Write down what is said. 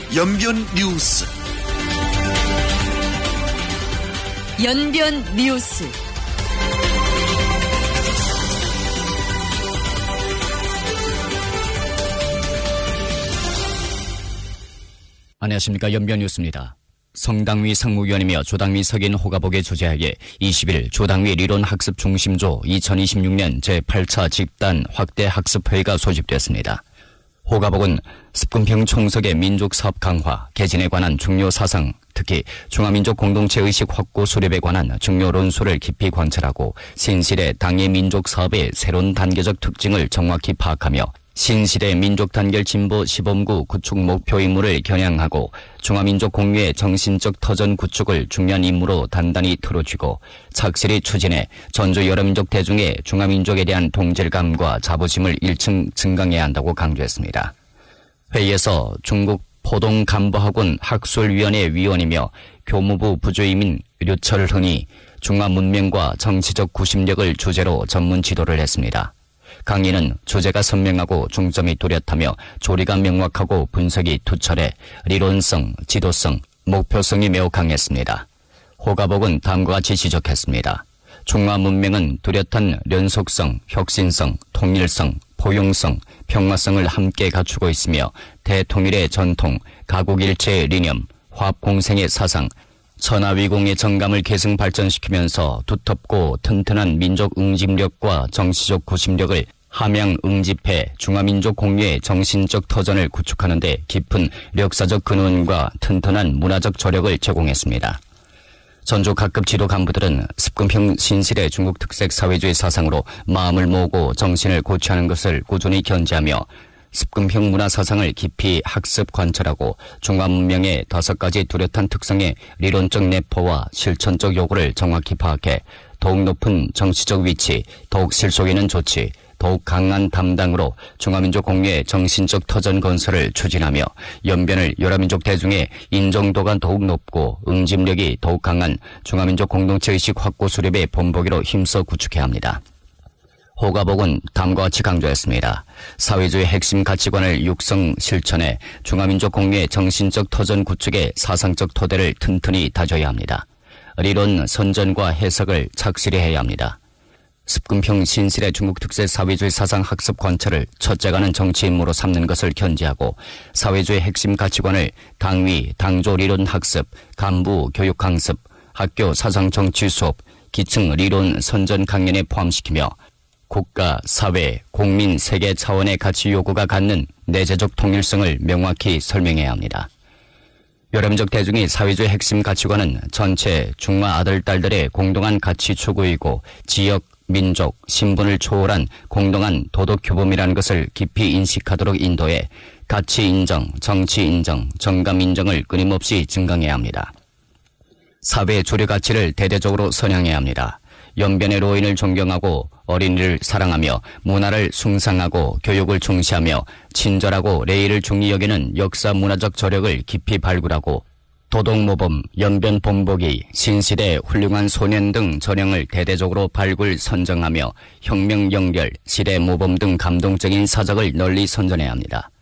연변 뉴스. 연변 뉴스. 안녕하십니까. 연변 뉴스입니다. 성당위 상무위원이며 조당위 석인 호가복의 주재하에 20일 조당위理論학습중심조 2026년 제8차 집단 확대 학습회의가 소집됐습니다. 호가복은 습근평 총석의 민족사업 강화, 개진에 관한 중요 사상, 특히 중화민족 공동체 의식 확고 수립에 관한 중요論수를 깊이 관찰하고 신시대 당의 민족사업의 새로운 단계적 특징을 정확히 파악하며 신시대 민족단결 진보 시범구 구축 목표 임무를 겨냥하고 중화민족 공유의 정신적 터전 구축을 중요한 임무로 단단히 틀어쥐고 착실히 추진해 전주 여러민족 대중의 중화민족에 대한 동질감과 자부심을 1층 증강해야 한다고 강조했습니다. 회의에서 중국 포동간부학원 학술위원회 위원이며 교무부 부주임인 류철흥이 중화문명과 정치적 구심력을 주제로 전문 지도를 했습니다. 강의는 주제가 선명하고 중점이 뚜렷하며 조리가 명확하고 분석이 투철해理論성, 지도성, 목표성이 매우 강했습니다. 호가복은 다음과 같이 지적했습니다. 중화 문명은 뚜렷한 연속성, 혁신성, 통일성, 포용성, 평화성을 함께 갖추고 있으며 대통일의 전통, 가국일체의理念, 화합공생의 사상, 천하위공의 정감을 계승 발전시키면서 두텁고 튼튼한 민족 응집력과 정치적 구심력을 함양 응집해 중화민족 공유의 정신적 터전을 구축하는 데 깊은 역사적 근원과 튼튼한 문화적 저력을 제공했습니다. 전주 각급 지도 간부들은 습근평 신실의 중국 특색 사회주의 사상으로 마음을 모으고 정신을 고취하는 것을 꾸준히 견지하며 습근평 문화 사상을 깊이 학습 관철하고 중화문명의 5가지 뚜렷한 특성의理論적 내포와 실천적 요구를 정확히 파악해 더욱 높은 정치적 위치, 더욱 실속 있는 조치, 더욱 강한 담당으로 중화민족 공유의 정신적 터전 건설을 추진하며 연변을 여러민족 대중의 인정도가 더욱 높고 응집력이 더욱 강한 중화민족 공동체의식 확고 수립의 본보기로 힘써 구축해야 합니다. 호가복은 다음과 같이 강조했습니다. 사회주의 핵심 가치관을 육성 실천해 중화민족 공유의 정신적 터전 구축의 사상적 토대를 튼튼히 다져야 합니다.理論, 선전과 해석을 착실히 해야 합니다. 습근평 신실의 중국 특색 사회주의 사상 학습 관찰을 첫째가는 정치 임무로 삼는 것을 견지하고 사회주의 핵심 가치관을 당위, 당조理論 학습, 간부 교육 강습, 학교 사상 정치 수업, 기층理論 선전 강연에 포함시키며 국가, 사회, 국민, 세계 차원의 가치 요구가 갖는 내재적 통일성을 명확히 설명해야 합니다. 여러민족 대중의 사회주의 핵심 가치관은 전체 중화 아들, 딸들의 공동한 가치 추구이고 지역, 민족, 신분을 초월한 공동한 도덕 규범이라는 것을 깊이 인식하도록 인도해 가치 인정, 정치 인정, 정감 인정을 끊임없이 증강해야 합니다. 사회 주류 가치를 대대적으로 선양해야 합니다. 연변의 로인을 존경하고 어린이를 사랑하며 문화를 숭상하고 교육을 중시하며 친절하고礼儀를 중히 여기는 역사 문화적 저력을 깊이 발굴하고 도덕모범, 연변 본보기, 신시대 훌륭한 소년 등 전형을 대대적으로 발굴 선정하며 혁명 연결, 시대 모범 등 감동적인 사적을 널리 선전해야 합니다.